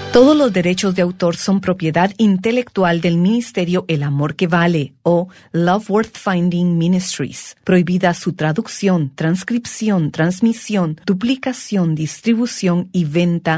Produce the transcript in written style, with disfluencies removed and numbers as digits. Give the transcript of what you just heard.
Todos los derechos de autor son propiedad intelectual del Ministerio El Amor que Vale o Love Worth Finding Ministries. Prohibida su traducción, transcripción, transmisión, duplicación, distribución y venta